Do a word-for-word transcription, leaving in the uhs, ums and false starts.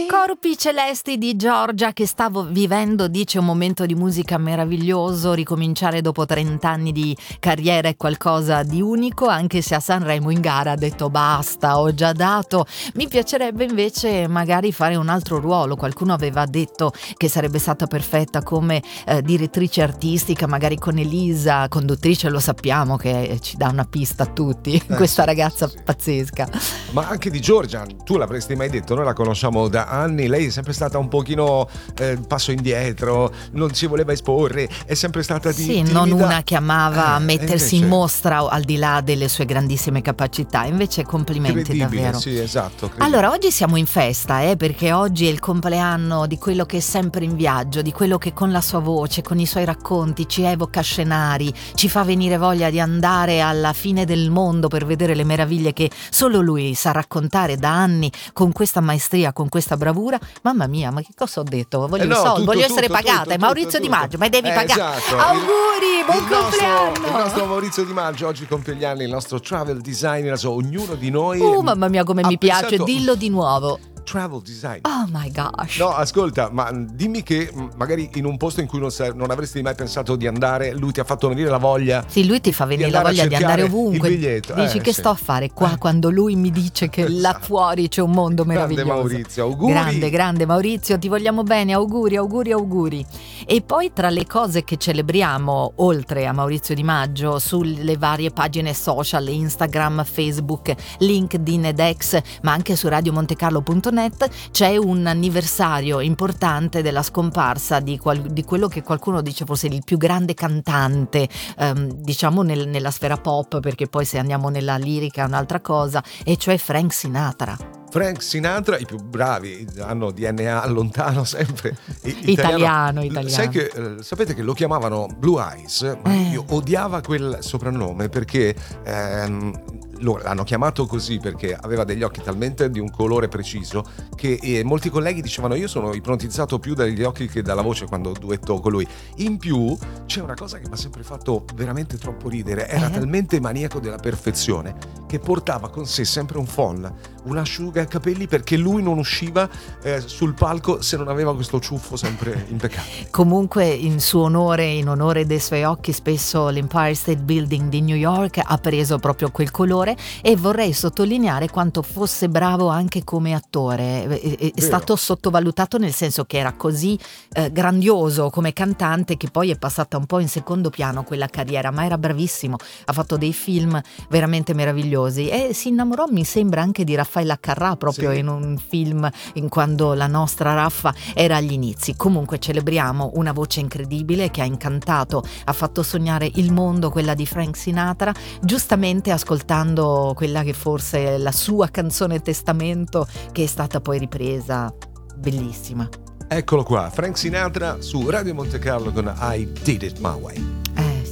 Corpi celesti di Giorgia, che stavo vivendo, dice, un momento di musica meraviglioso. Ricominciare dopo trenta anni di carriera è qualcosa di unico, anche se a Sanremo in gara ha detto basta, ho già dato. Mi piacerebbe invece magari fare un altro ruolo. Qualcuno aveva detto che sarebbe stata perfetta come eh, direttrice artistica, magari con Elisa, conduttrice, lo sappiamo che ci dà una pista a tutti, eh, questa sì, ragazza sì. pazzesca. Ma anche di Giorgia, tu l'avresti mai detto, noi la conosciamo da anni, lei è sempre stata un pochino eh, passo indietro, non si voleva esporre, è sempre stata di, sì, timida. Non una che amava eh, mettersi invece... in mostra al di là delle sue grandissime capacità, invece complimenti credibile, davvero. Sì, esatto. Credibile. Allora, oggi siamo in festa, eh, perché oggi è il compleanno di quello che è sempre in viaggio, di quello che con la sua voce, con i suoi racconti ci evoca scenari, ci fa venire voglia di andare alla fine del mondo per vedere le meraviglie che solo lui sa raccontare da anni con questa maestria, con questa bravura. Mamma mia, ma che cosa ho detto? Voglio, eh no, soldi, tutto, voglio tutto, essere tutto, pagata, tutto, è Maurizio tutto, Di Maggio, ma devi eh, pagare. Esatto. Auguri, il, buon il compleanno! Nostro, il nostro Maurizio Di Maggio oggi compie gli anni, il nostro travel designer, so, ognuno di noi. Oh, mamma mia, come mi pensato... piace, dillo di nuovo. Travel design. Oh my gosh. No, ascolta, ma dimmi che magari in un posto in cui non, non avresti mai pensato di andare, lui ti ha fatto venire la voglia. Sì, lui ti fa venire la voglia di andare ovunque. Il biglietto. Dici eh, che sì. sto a fare qua quando lui mi dice che esatto. là fuori c'è un mondo meraviglioso. Grande Maurizio, auguri. Grande, grande Maurizio, ti vogliamo bene, auguri, auguri, auguri. E poi tra le cose che celebriamo, oltre a Maurizio Di Maggio, sulle varie pagine social, Instagram, Facebook, LinkedIn ed X, ma anche su radio montecarlo punto net, c'è un anniversario importante della scomparsa di, qual- di quello che qualcuno dice forse il più grande cantante, ehm, diciamo nel- nella sfera pop, perché poi se andiamo nella lirica è un'altra cosa, e cioè Frank Sinatra. Frank Sinatra, i più bravi, hanno D N A lontano sempre. Italiano, italiano. italiano. Sai che, eh, sapete che lo chiamavano Blue Eyes, ma eh. io odiava quel soprannome perché ehm, lo, l'hanno chiamato così perché aveva degli occhi talmente di un colore preciso che eh, molti colleghi dicevano io sono ipnotizzato più dagli occhi che dalla voce quando duetto con lui. In più c'è una cosa che mi ha sempre fatto veramente troppo ridere, era eh. talmente maniaco della perfezione che portava con sé sempre un phon, un asciugacapelli, perché lui non usciva eh, sul palco se non aveva questo ciuffo sempre impeccabile. Comunque in suo onore, in onore dei suoi occhi, spesso l'Empire State Building di New York ha preso proprio quel colore, e vorrei sottolineare quanto fosse bravo anche come attore. È, è, è stato sottovalutato nel senso che era così eh, grandioso come cantante che poi è passata un po' in secondo piano quella carriera, ma era bravissimo, ha fatto dei film veramente meravigliosi e si innamorò, mi sembra, anche di Raffaella Carrà proprio sì. in un film, in quando la nostra Raffa era agli inizi. Comunque celebriamo una voce incredibile che ha incantato, ha fatto sognare il mondo, quella di Frank Sinatra, giustamente ascoltando quella che forse è la sua canzone testamento, che è stata poi ripresa, bellissima. Eccolo qua, Frank Sinatra su Radio Montecarlo con I Did It My Way.